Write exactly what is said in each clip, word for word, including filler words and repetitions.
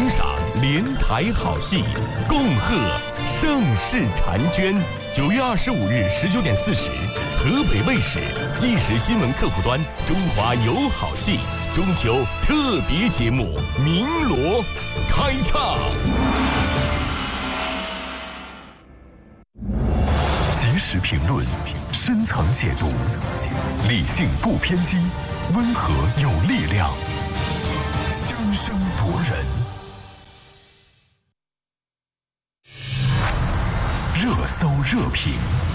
欣赏连台好戏，恭贺盛世婵娟。九月二十五日十九点四十，河北卫视即时新闻客户端《中华有好戏》中秋特别节目《鸣锣》开唱。 及时评论，深层解读，理性不偏激，温和有力量，炯炯夺人。热搜热评，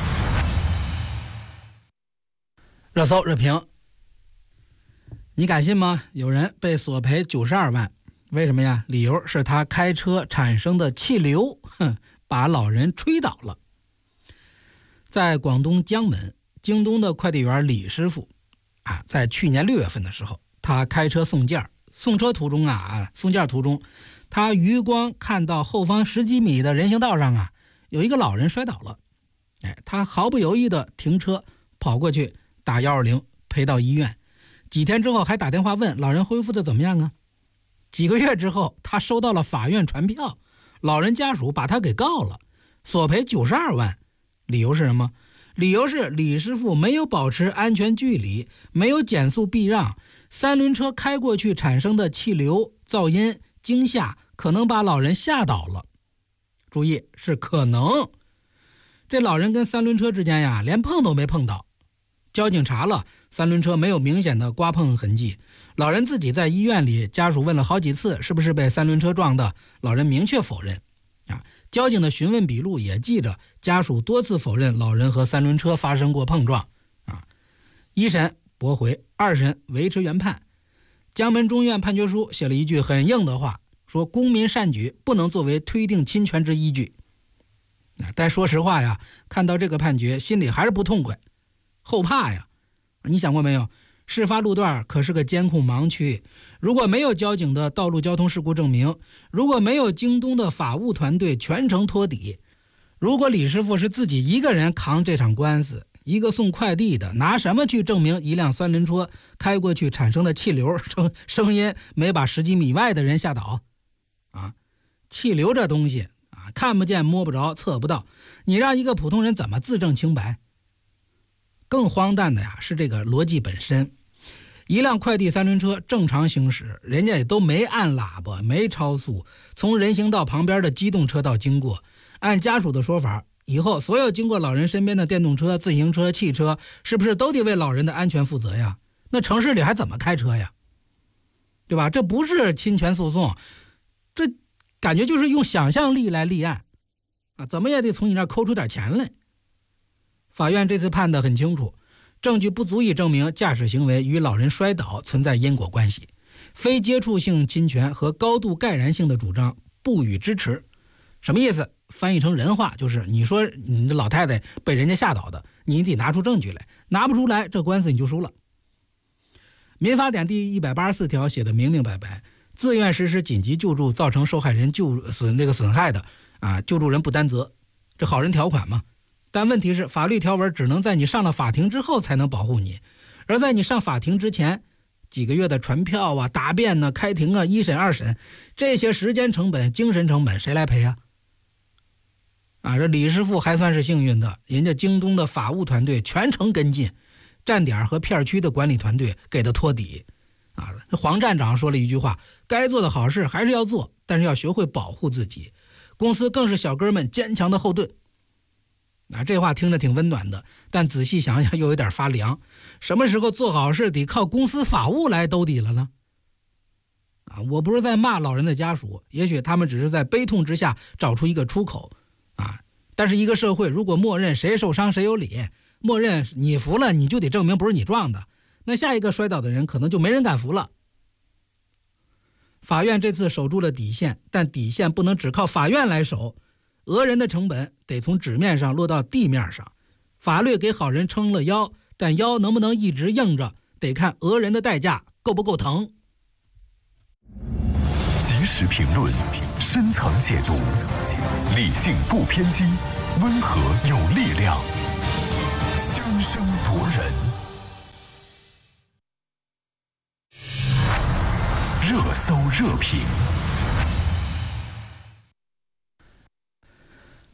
热搜热评。你敢信吗？有人被索赔九十二万，为什么呀？理由是他开车产生的气流，哼，把老人吹倒了。在广东江门，京东的快递员李师傅啊，在去年六月份的时候，他开车送件，送车途中啊啊，送件途中，他余光看到后方十几米的人行道上啊，有一个老人摔倒了。哎，他毫不犹豫地停车跑过去打一二零陪到医院。几天之后还打电话问老人恢复的怎么样啊？几个月之后，他收到了法院传票，老人家属把他给告了，索赔九十二万。理由是什么？理由是李师傅没有保持安全距离，没有减速避让，三轮车开过去产生的气流、噪音、惊吓可能把老人吓倒了。注意，是可能。这老人跟三轮车之间呀，连碰都没碰到。交警查了，三轮车没有明显的刮碰痕迹。老人自己在医院里，家属问了好几次是不是被三轮车撞的，老人明确否认。啊，交警的询问笔录也记着，家属多次否认老人和三轮车发生过碰撞。啊，一审驳回，二审维持原判。江门中院判决书写了一句很硬的话，说公民善举不能作为推定侵权之依据。但说实话呀，看到这个判决心里还是不痛快，后怕呀。你想过没有，事发路段可是个监控盲区，如果没有交警的道路交通事故证明，如果没有京东的法务团队全程托底，如果李师傅是自己一个人扛这场官司，一个送快递的拿什么去证明一辆三轮车开过去产生的气流声声音没把十几米外的人吓倒啊？气流这东西啊，看不见摸不着测不到，你让一个普通人怎么自证清白？更荒诞的呀是这个逻辑本身。一辆快递三轮车正常行驶，人家也都没按喇叭，没超速，从人行道旁边的机动车道经过。按家属的说法，以后所有经过老人身边的电动车、自行车、汽车，是不是都得为老人的安全负责呀？那城市里还怎么开车呀？对吧？这不是侵权诉讼，这感觉就是用想象力来立案啊，怎么也得从你那儿抠出点钱来。法院这次判得很清楚，证据不足以证明驾驶行为与老人摔倒存在因果关系，非接触性侵权和高度盖然性的主张不予支持。什么意思？翻译成人话就是，你说你的老太太被人家吓倒的，你得拿出证据来，拿不出来，这官司你就输了。民法典第一百八十四条写的明明白白，自愿实施紧急救助造成受害人救损那个损害的啊，救助人不担责，这好人条款嘛。但问题是，法律条文只能在你上了法庭之后才能保护你，而在你上法庭之前，几个月的传票啊、答辩啊、开庭啊、一审二审，这些时间成本、精神成本谁来赔啊？啊，这李师傅还算是幸运的，人家京东的法务团队全程跟进，站点和片区的管理团队给他托底。啊，黄站长说了一句话：该做的好事还是要做，但是要学会保护自己。公司更是小哥们坚强的后盾。啊，这话听着挺温暖的，但仔细想想又有点发凉。什么时候做好事得靠公司法务来兜底了呢？啊，我不是在骂老人的家属，也许他们只是在悲痛之下找出一个出口啊。但是一个社会如果默认谁受伤谁有理，默认你服了你就得证明不是你撞的，那下一个摔倒的人可能就没人敢服了。法院这次守住了底线，但底线不能只靠法院来守。讹人的成本得从纸面上落到地面上，法律给好人撑了腰，但腰能不能一直硬着，得看讹人的代价够不够疼。 及时评论，深层解读，理性不偏激，温和有力量，炯炯夺人。热搜热评。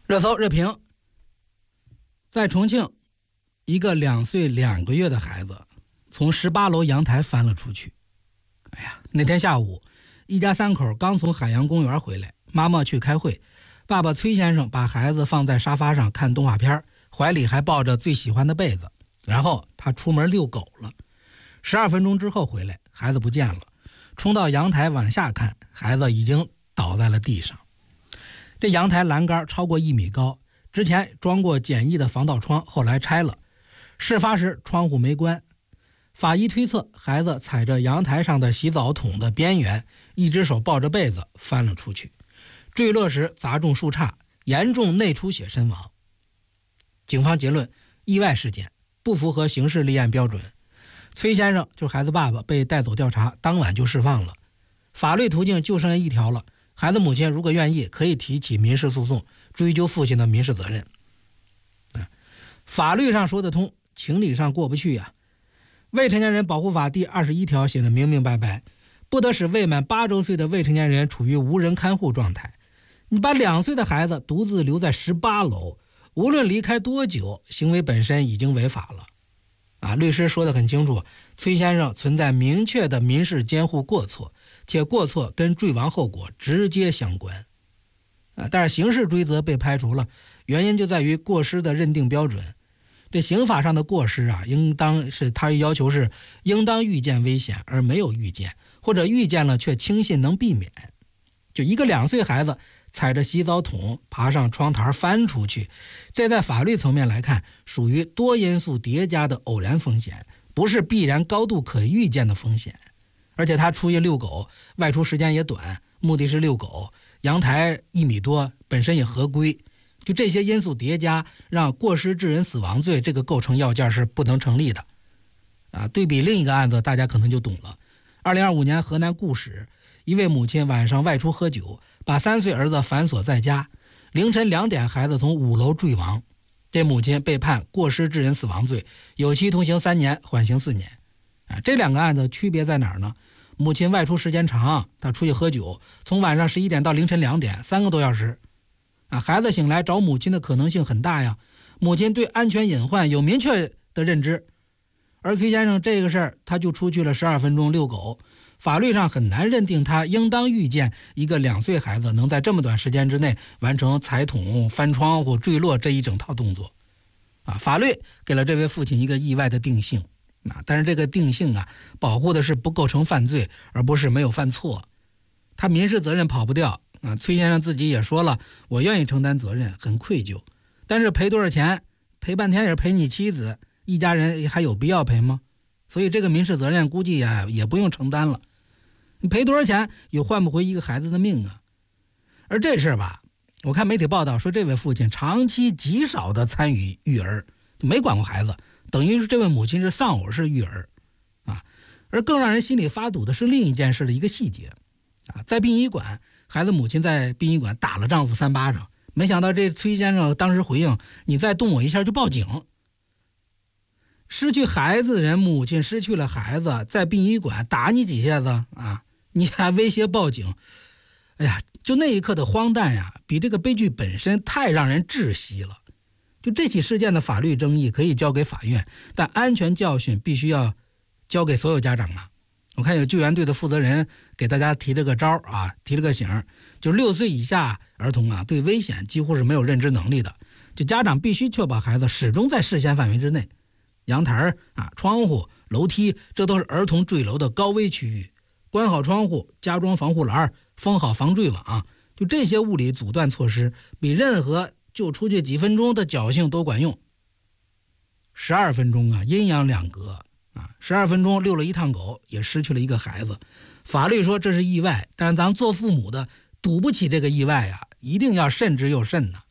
热搜热评，在重庆，一个两岁两个月的孩子从十八楼阳台翻了出去。哎呀，那天下午，一家三口刚从海洋公园回来，妈妈去开会，爸爸崔先生把孩子放在沙发上看动画片，怀里还抱着最喜欢的被子，然后他出门遛狗了。十二分钟之后回来，孩子不见了，冲到阳台往下看，孩子已经倒在了地上。这阳台栏杆超过一米高，之前装过简易的防盗窗，后来拆了。事发时窗户没关，法医推测孩子踩着阳台上的洗澡桶的边缘，一只手抱着被子翻了出去，坠落时砸中树杈，严重内出血身亡。警方结论，意外事件，不符合刑事立案标准。崔先生就是孩子爸爸，被带走调查，当晚就释放了。法律途径就剩下一条了，孩子母亲如果愿意，可以提起民事诉讼，追究父亲的民事责任。法律上说得通，情理上过不去呀。未成年人保护法第二十一条写得明明白白，不得使未满八周岁的未成年人处于无人看护状态。你把两岁的孩子独自留在十八楼，无论离开多久，行为本身已经违法了。啊，律师说得很清楚，崔先生存在明确的民事监护过错，且过错跟坠亡后果直接相关。啊，但是刑事追责被排除了，原因就在于过失的认定标准。这刑法上的过失啊，应当是他要求是应当预见危险而没有预见，或者预见了却轻信能避免。就一个两岁孩子踩着洗澡桶爬上窗台翻出去，这在法律层面来看属于多因素叠加的偶然风险，不是必然高度可预见的风险。而且他出去遛狗，外出时间也短，目的是遛狗，阳台一米多，本身也合规。就这些因素叠加，让过失致人死亡罪这个构成要件是不能成立的。啊，对比另一个案子，大家可能就懂了。二零二五年河南固始，一位母亲晚上外出喝酒，把三岁儿子反锁在家，凌晨两点孩子从五楼坠亡，这母亲被判过失致人死亡罪，有期徒刑三年，缓刑四年。啊，这两个案子区别在哪儿呢？母亲外出时间长，她出去喝酒，从晚上十一点到凌晨两点，三个多小时。啊，孩子醒来找母亲的可能性很大呀，母亲对安全隐患有明确的认知。而崔先生这个事儿，他就出去了十二分钟遛狗，法律上很难认定他应当预见一个两岁孩子能在这么短时间之内完成踩桶、翻窗户、坠落这一整套动作。啊，法律给了这位父亲一个意外的定性。啊，但是这个定性啊，保护的是不构成犯罪，而不是没有犯错。他民事责任跑不掉。啊，崔先生自己也说了，我愿意承担责任，很愧疚。但是赔多少钱？赔半天也是赔你妻子，一家人还有必要赔吗？所以这个民事责任估计呀、啊、也不用承担了。你赔多少钱也换不回一个孩子的命啊。而这事儿吧，我看媒体报道说，这位父亲长期极少的参与育儿，没管过孩子，等于是这位母亲是丧偶式育儿啊。而更让人心里发堵的是另一件事的一个细节啊，在殡仪馆，孩子母亲在殡仪馆打了丈夫三巴掌，没想到这崔先生当时回应，你再动我一下就报警。失去孩子的人，母亲失去了孩子，在殡仪馆打你几下子啊，你还威胁报警。哎呀，就那一刻的荒诞呀，比这个悲剧本身太让人窒息了。就这起事件的法律争议可以交给法院，但安全教训必须要交给所有家长啊。我看有救援队的负责人给大家提了个招啊，提了个醒，就六岁以下儿童啊，对危险几乎是没有认知能力的，就家长必须确保孩子始终在视线范围之内。阳台啊、窗户、楼梯，这都是儿童坠楼的高危区域。关好窗户，加装防护栏，封好防坠网，就这些物理阻断措施，比任何就出去几分钟的侥幸都管用。十二分钟啊，阴阳两隔。啊，十二分钟遛了一趟狗，也失去了一个孩子。法律说这是意外，但是咱做父母的赌不起这个意外啊，一定要慎之又慎呢。